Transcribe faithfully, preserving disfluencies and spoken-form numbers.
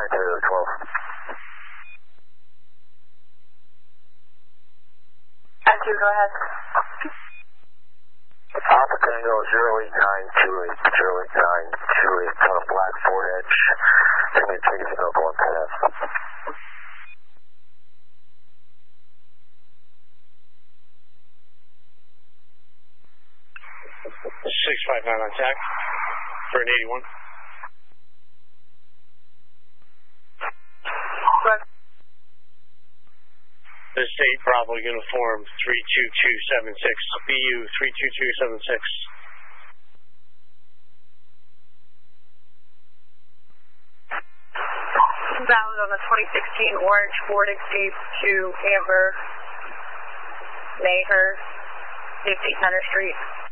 nine to twelve. And two, go ahead. Alpha Tango zero eight nine two eight zero eight nine two eight on a black Ford Edge. Give me a ticket to go one pass. six five nine on tack for an eighty-one. Right. This is eight Bravo Uniform three two two seven six, B U three two two seven six. Valid on the twenty sixteen orange Ford Escape to Amber, Maher, fifty Center Street.